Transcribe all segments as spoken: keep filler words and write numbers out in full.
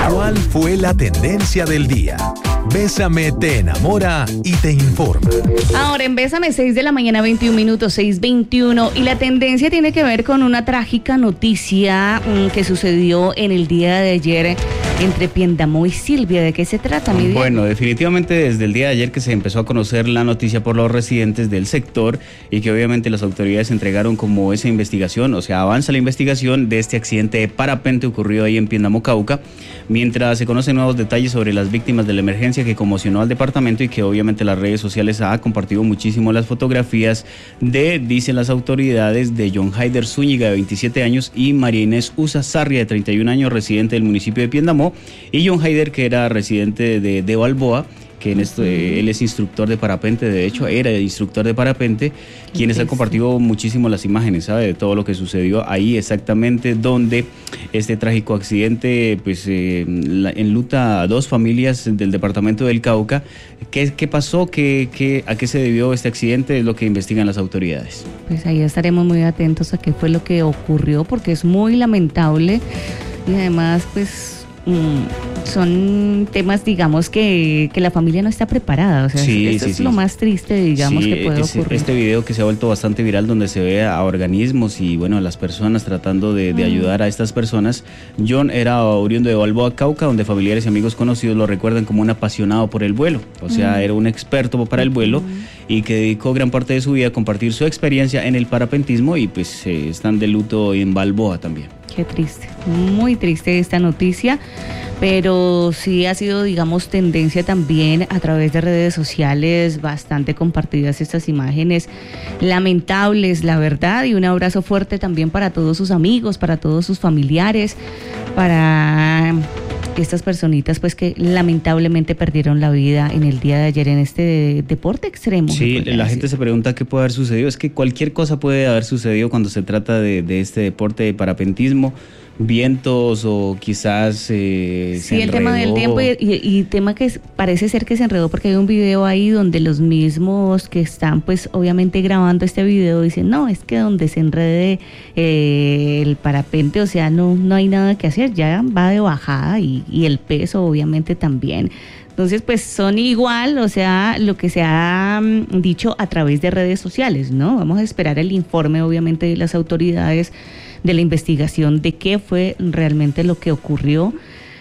¿Cuál fue la tendencia del día? Bésame te enamora y te informa. Ahora en Bésame, seis de la mañana, veintiún minutos, seis veintiuno. Y la tendencia tiene que ver con una trágica noticia mmm, que sucedió en el día de ayer entre Piendamó y Silvia. ¿De qué se trata, mi Bueno, definitivamente desde el día de ayer que se empezó a conocer la noticia por los residentes del sector y que obviamente las autoridades entregaron como esa investigación, o sea, avanza la investigación de este accidente de parapente ocurrido ahí en Piendamó, Cauca, mientras se conocen nuevos detalles sobre las víctimas de la emergencia que conmocionó al departamento y que obviamente las redes sociales ha compartido muchísimo las fotografías de, dicen las autoridades, de John Haider Zúñiga, de veintisiete años, y María Inés Usa Sarria, de treinta y un años, residente del municipio de Piendamó, y John Haider, que era residente de, de Balboa, que en esto, eh, él es instructor de parapente, de hecho era instructor de parapente, quienes han compartido muchísimo las imágenes, ¿sabe? De todo lo que sucedió ahí exactamente, donde este trágico accidente pues eh, la, enluta a dos familias del departamento del Cauca. ¿Qué, qué pasó? ¿Qué, qué, ¿A qué se debió este accidente? Es lo que investigan las autoridades. Pues ahí estaremos muy atentos a qué fue lo que ocurrió, porque es muy lamentable y además pues Mm, son temas, digamos, que, que la familia no está preparada, o sea, sí, eso sí, es sí. lo más triste, digamos, sí, que puede es, ocurrir. Este video que se ha vuelto bastante viral, donde se ve a organismos y, bueno, a las personas tratando de, de mm. ayudar a estas personas. John era oriundo de Balboa, Cauca, donde familiares y amigos conocidos lo recuerdan como un apasionado por el vuelo, o sea, mm. era un experto para el vuelo mm. y que dedicó gran parte de su vida a compartir su experiencia en el parapentismo y pues eh, están de luto en Balboa también. Qué triste, muy triste esta noticia, pero sí ha sido, digamos, tendencia también a través de redes sociales, bastante compartidas estas imágenes lamentables, la verdad, y un abrazo fuerte también para todos sus amigos, para todos sus familiares, para estas personitas pues que lamentablemente perdieron la vida en el día de ayer en este deporte extremo. Sí, la gente se pregunta qué puede haber sucedido. Es que cualquier cosa puede haber sucedido cuando se trata de, de este deporte de parapentismo. Vientos o quizás eh, sí, el tema del tiempo y, y, y tema que es, parece ser que se enredó porque hay un video ahí donde los mismos que están pues obviamente grabando este video dicen no, es que donde se enrede eh, el parapente, o sea, no, no hay nada que hacer, ya va de bajada y, y el peso obviamente también. Entonces, pues son igual, o sea, lo que se ha um, dicho a través de redes sociales, ¿no? Vamos a esperar el informe, obviamente, de las autoridades de la investigación de qué fue realmente lo que ocurrió.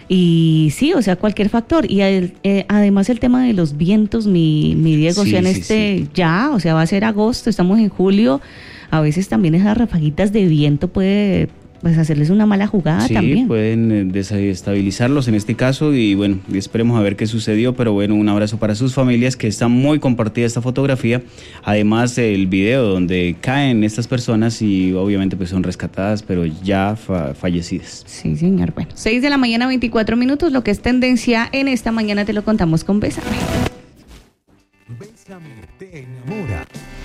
Y sí, o sea, cualquier factor. Y el, eh, además el tema de los vientos, mi, mi Diego, sí, o sea, en sí, este sí. ya, o sea, va a ser agosto, estamos en julio, a veces también esas rafaguitas de viento puede pues hacerles una mala jugada sí, también. Sí, pueden desestabilizarlos en este caso y bueno, esperemos a ver qué sucedió, pero bueno, un abrazo para sus familias, que está muy compartida esta fotografía, además el video donde caen estas personas y obviamente pues son rescatadas, pero ya fa- fallecidas. Sí, señor. Bueno, seis de la mañana, veinticuatro minutos, lo que es tendencia en esta mañana te lo contamos con Bésame. Bésame te enamora.